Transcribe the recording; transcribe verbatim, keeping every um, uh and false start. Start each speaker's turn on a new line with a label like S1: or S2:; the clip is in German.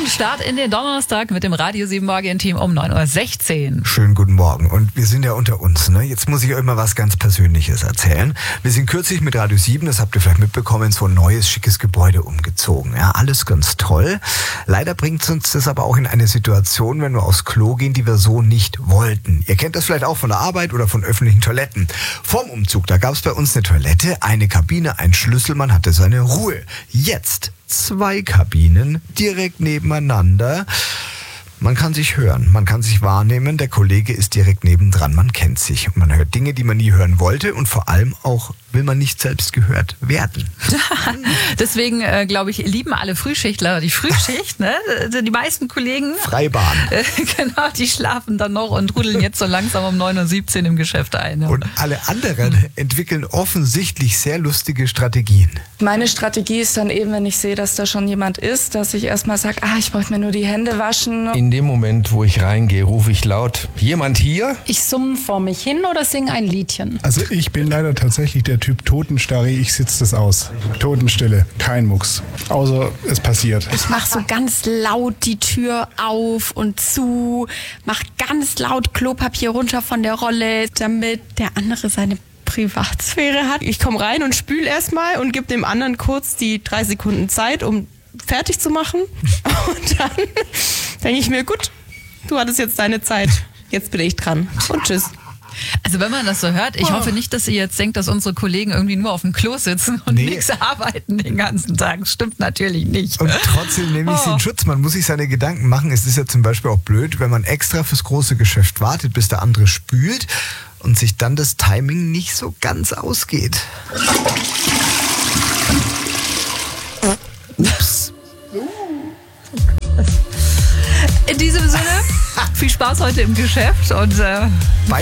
S1: Start in den Donnerstag mit dem Radio sieben Morgen-Team um neun Uhr sechzehn.
S2: Schönen guten Morgen. Und wir sind ja unter uns, ne? Jetzt muss ich euch mal was ganz Persönliches erzählen. Wir sind kürzlich mit Radio sieben, das habt ihr vielleicht mitbekommen, in so ein neues, schickes Gebäude umgezogen. Ja, alles ganz toll. Leider bringt uns das aber auch in eine Situation, wenn wir aufs Klo gehen, die wir so nicht wollten. Ihr kennt das vielleicht auch von der Arbeit oder von öffentlichen Toiletten. Vorm Umzug, da gab es bei uns eine Toilette, eine Kabine, ein Schlüssel, man hatte seine Ruhe. Jetzt zwei Kabinen direkt nebeneinander. Man kann sich hören, man kann sich wahrnehmen, der Kollege ist direkt nebendran, man kennt sich und man hört Dinge, die man nie hören wollte und vor allem auch will man nicht selbst gehört werden.
S1: Deswegen, äh, glaube ich, lieben alle Frühschichtler die Frühschicht, ne? Die meisten Kollegen.
S2: Freibahn.
S1: Äh, genau, die schlafen dann noch und rudeln jetzt so langsam um neun Uhr siebzehn im Geschäft ein.
S2: Und alle anderen entwickeln offensichtlich sehr lustige Strategien.
S3: Meine Strategie ist dann eben, wenn ich sehe, dass da schon jemand ist, dass ich erstmal sage, ah, ich wollte mir nur die Hände waschen.
S4: In dem Moment, wo ich reingehe, rufe ich laut, jemand hier?
S5: Ich summe vor mich hin oder singe ein Liedchen.
S6: Also ich bin leider tatsächlich der Typ Totenstarre, ich sitze das aus. Totenstille, kein Mucks. Außer es passiert.
S5: Ich mache so ganz laut die Tür auf und zu, mache ganz laut Klopapier runter von der Rolle, damit der andere seine Privatsphäre hat.
S7: Ich komme rein und spüle erstmal und gebe dem anderen kurz die drei Sekunden Zeit, um fertig zu machen. Und dann denke ich mir, gut, du hattest jetzt deine Zeit, jetzt bin ich dran und tschüss.
S1: Also wenn man das so hört, ich hoffe nicht, dass ihr jetzt denkt, dass unsere Kollegen irgendwie nur auf dem Klo sitzen und
S2: Nee.
S1: nichts arbeiten den ganzen Tag. Stimmt natürlich nicht.
S2: Und trotzdem nehme ich sie in Schutz. Man muss sich seine Gedanken machen. Es ist ja zum Beispiel auch blöd, wenn man extra fürs große Geschäft wartet, bis der andere spült und sich dann das Timing nicht so ganz ausgeht. Ups.
S1: In diesem Sinne, viel Spaß heute im Geschäft und äh,